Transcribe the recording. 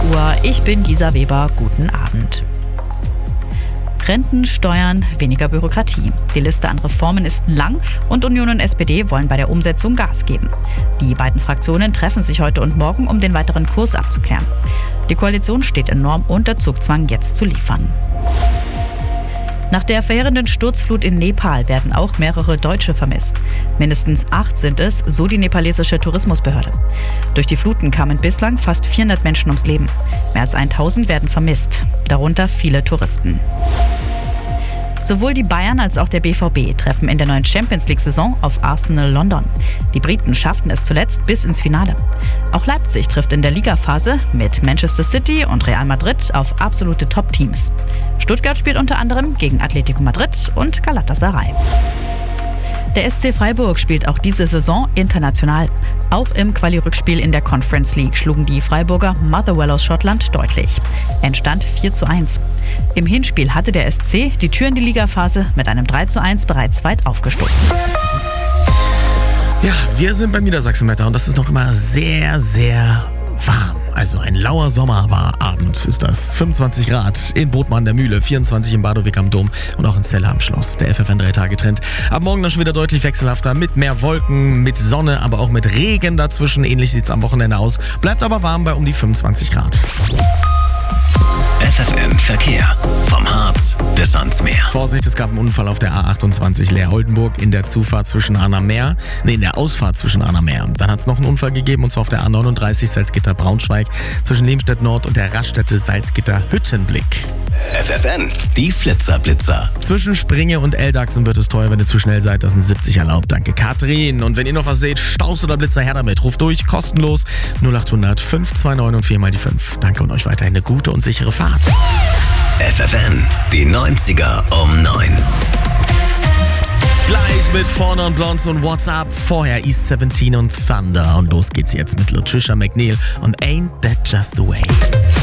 Uhr. Ich bin Gisa Weber. Guten Abend. Renten, Steuern, weniger Bürokratie. Die Liste an Reformen ist lang und Union und SPD wollen bei der Umsetzung Gas geben. Die beiden Fraktionen treffen sich heute und morgen, um den weiteren Kurs abzuklären. Die Koalition steht enorm unter Zugzwang, jetzt zu liefern. Nach der verheerenden Sturzflut in Nepal werden auch mehrere Deutsche vermisst. Mindestens 8 sind es, so die nepalesische Tourismusbehörde. Durch die Fluten kamen bislang fast 400 Menschen ums Leben. Mehr als 1000 werden vermisst, darunter viele Touristen. Sowohl die Bayern als auch der BVB treffen in der neuen Champions-League-Saison auf Arsenal London. Die Briten schafften es zuletzt bis ins Finale. Auch Leipzig trifft in der Ligaphase mit Manchester City und Real Madrid auf absolute Top-Teams. Stuttgart spielt unter anderem gegen Atletico Madrid und Galatasaray. Der SC Freiburg spielt auch diese Saison international. Auch im Quali-Rückspiel in der Conference League schlugen die Freiburger Motherwell aus Schottland deutlich. Endstand 4:1. Im Hinspiel hatte der SC die Tür in die Ligaphase mit einem 3:1 bereits weit aufgestoßen. Ja, wir sind beim Niedersachsenwetter und das ist noch immer sehr, sehr warm. Also ein lauer Sommerabend ist das. 25 Grad in Bodmer an der Mühle, 24 in Badowig am Dom und auch in Celle am Schloss. Der FFN 3-Tage-Trend. Ab morgen dann schon wieder deutlich wechselhafter, mit mehr Wolken, mit Sonne, aber auch mit Regen dazwischen. Ähnlich sieht es am Wochenende aus. Bleibt aber warm bei um die 25 Grad. FFN Verkehr. Vom Harz bis ans Meer. Vorsicht, es gab einen Unfall auf der A28 Leer-Oldenburg in der Ausfahrt zwischen Arnhem. Dann hat es noch einen Unfall gegeben, und zwar auf der A39 Salzgitter-Braunschweig zwischen Lehmstedt Nord und der Raststätte Salzgitter-Hüttenblick. FFN, die Flitzer-Blitzer. Zwischen Springe und Eldachsen wird es teuer, wenn ihr zu schnell seid. Das sind 70 erlaubt. Danke, Katrin. Und wenn ihr noch was seht, Staus oder Blitzer, her damit. Ruft durch, kostenlos 0800 529 und 4 mal die 5. Danke und euch weiterhin eine gute und sichere Fahrt. FFN, die 90er um 9. Gleich mit Fauna und Blondes und What's Up. Vorher East 17 und Thunder. Und los geht's jetzt mit Latricia McNeil und Ain't That Just the Way.